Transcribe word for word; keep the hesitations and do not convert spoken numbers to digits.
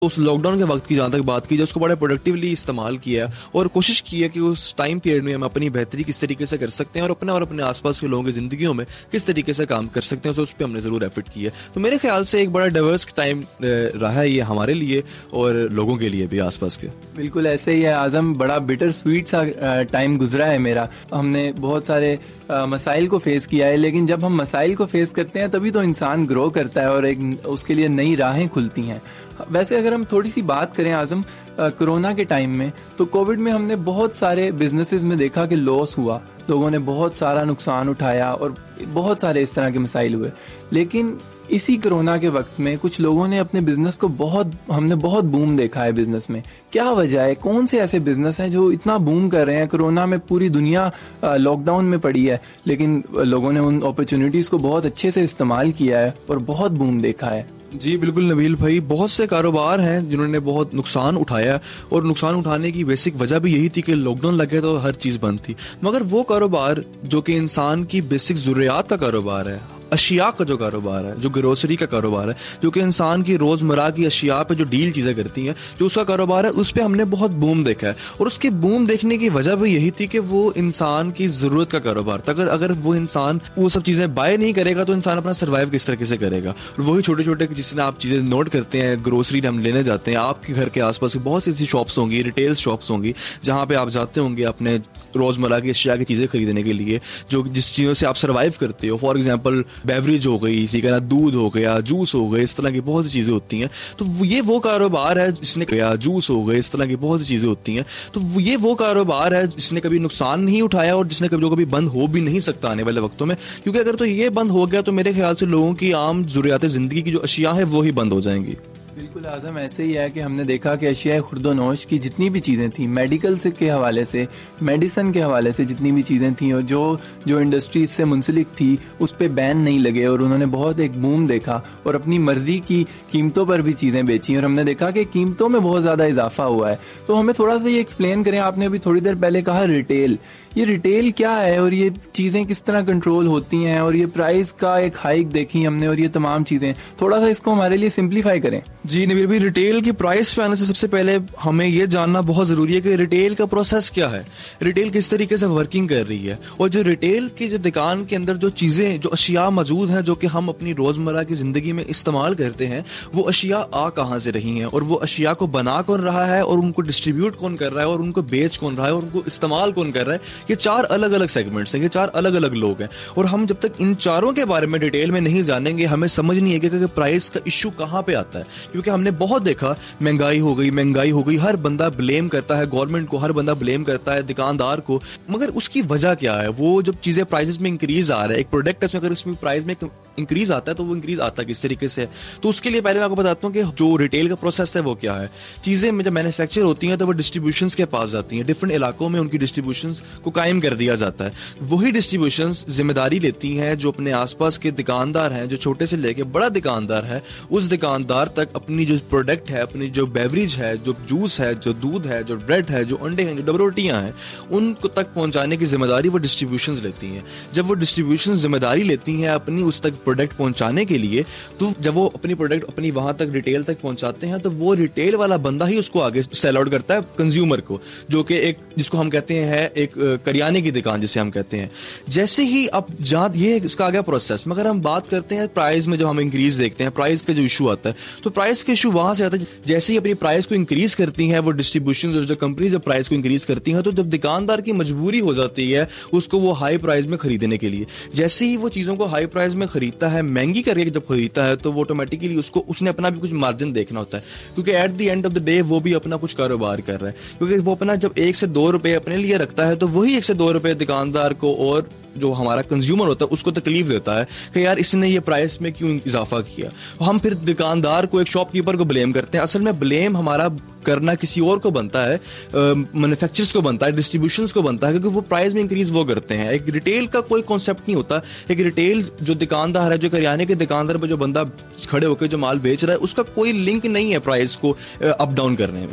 उस लॉकडाउन के वक्त की जहाँ तक बात की जाए, उसको बड़ा प्रोडक्टिवली इस्तेमाल किया और कोशिश की है कि उस टाइम पीरियड में हम अपनी बेहतरी किस तरीके से कर सकते हैं और अपने और अपने आसपास के लोगों की जिंदगियों में किस तरीके से काम कर सकते हैं, तो उस पर हमने जरूर एफर्ट किया है। तो मेरे ख्याल से एक बड़ा डाइवर्स टाइम रहा है ये हमारे लिए और लोगों के लिए भी आसपास के। बिल्कुल ऐसे ही है आजम, बड़ा बिटर स्वीट सा टाइम गुजरा है मेरा। हमने बहुत सारे मसाइल को फेस किया है, लेकिन जब हम मसाइल को फेस करते हैं तभी तो इंसान ग्रो करता है और एक उसके लिए नई राहें खुलती हैं। वैसे अगर हम थोड़ी सी बात करें आजम, कोरोना के टाइम में, तो कोविड में हमने बहुत सारे बिजनेसेस में देखा कि लॉस हुआ, लोगों ने बहुत सारा नुकसान उठाया और बहुत सारे इस तरह के मसाइल हुए। लेकिन इसी कोरोना के वक्त में कुछ लोगों ने अपने बिजनेस को बहुत हमने बहुत बूम देखा है बिजनेस में। क्या वजह है? कौन से ऐसे बिजनेस हैं जो इतना बूम कर रहे हैं? कोरोना में पूरी दुनिया लॉकडाउन में पड़ी है, लेकिन लोगों ने उन अपॉर्चुनिटीज को बहुत अच्छे से इस्तेमाल किया है और बहुत बूम देखा है। जी बिल्कुल नबील भाई, बहुत से कारोबार हैं जिन्होंने बहुत नुकसान उठाया और नुकसान उठाने की बेसिक वजह भी यही थी कि लॉकडाउन लगे तो हर चीज़ बंद थी। मगर वो कारोबार जो कि इंसान की बेसिक ज़रूरियात का कारोबार है, अशिया का जो कारोबार है, जो ग्रोसरी का कारोबार है, जो कि इंसान की रोज़मर्रा की अशिया पे जो डील चीज़ें करती हैं, जो उसका कारोबार है, उस पर हमने बहुत बूम देखा है। और उसके बूम देखने की वजह भी यही थी कि वो इंसान की ज़रूरत का कारोबार था। अगर अगर वो इंसान वो सब चीज़ें बाय नहीं करेगा तो इंसान अपना सर्वाइव किस तरीके से करेगा। और वही छोटे छोटे जिसने आप चीज़ें नोट करते हैं, ग्रोसरी हम लेने जाते हैं, आपके घर के आसपास बहुत सी ऐसी शॉप्स होंगी, रिटेल शॉप्स होंगी, जहाँ पे आप जाते होंगे अपने रोज़मर्रा की अशिया की चीज़ें खरीदने के लिए, जो जिस चीज़ों से आप सर्वाइव करते हो। फॉर एग्जाम्पल बेवरेज हो गई, ठीक है ना, दूध हो गया, जूस हो गए, इस तरह की बहुत सी चीज़ें होती हैं। तो ये वो कारोबार है जिसने गया जूस हो गए, इस तरह की बहुत सी चीज़ें होती हैं। तो ये वो कारोबार है जिसने कभी नुकसान नहीं उठाया और जिसने कभी जो कभी बंद हो भी नहीं सकता आने वाले वक्तों में, क्योंकि अगर तो ये बंद हो गया तो मेरे ख्याल से लोगों की आम ज़रूरियात ज़िंदगी की जो अशिया है वो ही बंद हो जाएंगी। बिल्कुल आजम, ऐसे ही है कि हमने देखा कि अशिया खुर्दोनोश की जितनी भी चीज़ें थी, मेडिकल से के हवाले से, मेडिसिन के हवाले से जितनी भी चीज़ें थी और जो जो इंडस्ट्री इससे मुंसलिक थी, उस पर बैन नहीं लगे और उन्होंने बहुत एक बूम देखा और अपनी मर्जी की कीमतों पर भी चीज़ें बेची और हमने देखा कि कीमतों में बहुत ज़्यादा इजाफा हुआ है। तो हमें थोड़ा सा ये एक्सप्लेन करें, आपने अभी थोड़ी देर पहले कहा रिटेल, ये रिटेल क्या है और ये चीज़ें किस तरह कंट्रोल होती हैं और ये प्राइस का एक हाइक देखी हमने और ये तमाम चीज़ें, थोड़ा सा इसको हमारे लिए सिंप्लीफाई करें। जी नबील भाई, रिटेल की प्राइस पे आने से सबसे पहले हमें यह जानना बहुत जरूरी है कि रिटेल का प्रोसेस क्या है, रिटेल किस तरीके से वर्किंग कर रही है और जो रिटेल की जो दुकान के अंदर जो चीजें जो अशिया मौजूद हैं जो कि हम अपनी रोजमर्रा की जिंदगी में इस्तेमाल करते हैं, वो अशिया आ कहाँ से रही हैं और वो अशिया को बना कौन रहा है और उनको डिस्ट्रीब्यूट कौन कर रहा है और उनको बेच कौन रहा है और उनको इस्तेमाल कौन कर रहा है। ये चार अलग अलग सेगमेंट्स हैं, ये चार अलग अलग लोग हैं और हम जब तक इन चारों के बारे में डिटेल में नहीं जानेंगे हमें समझ नहीं आएगा कि प्राइस का इशू कहाँ पे आता है। क्योंकि हमने बहुत देखा, महंगाई हो गई महंगाई हो गई हर बंदा ब्लेम करता है गवर्नमेंट को, हर बंदा ब्लेम करता है दुकानदार को, मगर उसकी वजह क्या है? वो जब चीजें प्राइसेस में इंक्रीज आ रहा है, एक प्रोडक्ट है अगर उसमें प्राइस में इंक्रीज आता है तो वो इंक्रीज आता है किस तरीके से? तो उसके लिए पहले मैं आपको बताता हूँ कि जो रिटेल का प्रोसेस है वो क्या है। चीजें जब मैन्युफैक्चर होती हैं तो वो डिस्ट्रीब्यूशंस के पास जाती हैं, डिफरेंट इलाकों में उनकी डिस्ट्रीब्यूशंस को कायम कर दिया जाता है। वही डिस्ट्रीब्यूशंस जिम्मेदारी लेती हैं जो अपने आसपास के दुकानदार हैं, जो छोटे से लेके बड़ा दुकानदार है, उस दुकानदार तक अपनी जो प्रोडक्ट है, अपनी जो बेवरेज है, जो जूस है, जो दूध है, जो ब्रेड है, जो अंडे हैं, जो डबल रोटियां हैं, उनको तक पहुंचाने की जिम्मेदारी वो डिस्ट्रीब्यूशंस लेती हैं। जब वो डिस्ट्रीब्यूशन जिम्मेदारी लेती हैं अपनी उस तक प्रोडक्ट पहुंचाने के लिए, तो जब वो अपनी प्रोडक्ट अपनी वहां तक रिटेल तक पहुंचाते हैं तो वो रिटेल वाला बंदा ही उसको आगे सेल आउट करता है कंज्यूमर को, जो कि एक जिसको हम कहते हैं एक करियाने की दुकान जिसे हम कहते हैं। जैसे ही अब जहां ये इसका आ गया प्रोसेस, मगर हम बात करते हैं प्राइस में, जब हम इंक्रीज देखते हैं प्राइस का जो इशू आता है, तो प्राइस का इशू वहां से आता है जैसे ही अपनी प्राइस को इंक्रीज करती हैं वो डिस्ट्रीब्यूशन जो कंपनी जब प्राइस को इंक्रीज करती हैं, तो जब दुकानदार की मजबूरी हो जाती है उसको वो हाई प्राइस में खरीदने के लिए, जैसे ही वो चीजों को हाई प्राइस में खरीदता है, महंगी करके जब खरीदता है, तो वो ऑटोमेटिकली उसको उसने अपना भी कुछ मार्जिन देखना होता है, क्योंकि at the end of the day वो भी अपना कुछ कारोबार कर रहा है। क्योंकि वो अपना जब एक से दो रुपए अपने लिए रखता है तो वही एक से दो रुपए दुकानदार को और जो हमारा कंज्यूमर होता है उसको तकलीफ देता है कि यार इसने ये प्राइस में क्यों इजाफा किया। हम फिर दुकानदार को, एक शॉपकीपर को ब्लेम करते हैं। असल में ब्लेम हमारा करना किसी और को बनता है, मैन्युफैक्चरर्स को बनता है, डिस्ट्रीब्यूशंस को बनता है, क्योंकि वो प्राइस में इंक्रीज वो करते हैं। एक रिटेल का कोई कॉन्सेप्ट नहीं होता। एक रिटेल जो दुकानदार है, जो करियाने के दुकानदार पर जो बंदा खड़े होकर जो माल बेच रहा है, उसका कोई लिंक नहीं है प्राइस को अप डाउन करने में।